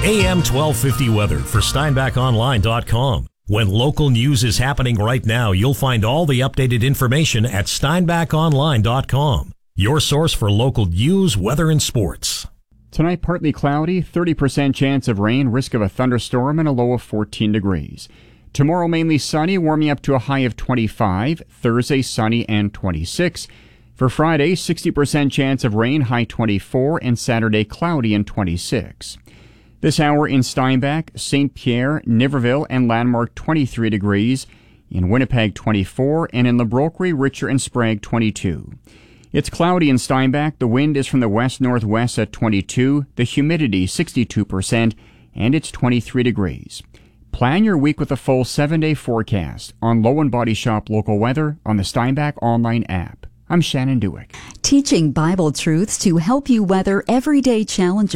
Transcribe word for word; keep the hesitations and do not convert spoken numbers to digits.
A M twelve fifty weather for Steinbach Online dot com. When local news is happening right now, you'll find all the updated information at Steinbach Online dot com. Your source for local news, weather, and sports. Tonight, partly cloudy, thirty percent chance of rain, risk of a thunderstorm, and a low of fourteen degrees. Tomorrow, mainly sunny, warming up to a high of twenty-five. Thursday, sunny and twenty-six. For Friday, sixty percent chance of rain, high twenty-four, and Saturday, cloudy and twenty-six. This hour in Steinbach, Saint Pierre, Niverville, and Landmark, twenty-three degrees. In Winnipeg, twenty-four, and in Labroquerie, Richer, and Sprague, twenty-two. It's cloudy in Steinbach. The wind is from the west-northwest at twenty-two, the humidity sixty-two percent, and it's twenty-three degrees. Plan your week with a full seven-day forecast on Low and Body Shop Local Weather on the Steinbach online app. I'm Shannon Dewick. Teaching Bible truths to help you weather everyday challenges.